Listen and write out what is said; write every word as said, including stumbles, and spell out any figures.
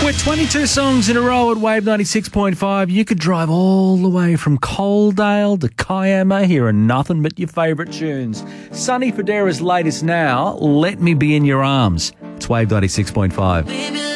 We're twenty-two songs in a row at Wave ninety-six point five. You could drive all the way from Coaldale to Kiama hearing nothing but your favourite tunes. Sonny Fodera's latest now, Let Me Be In Your Arms. It's Wave ninety-six point five.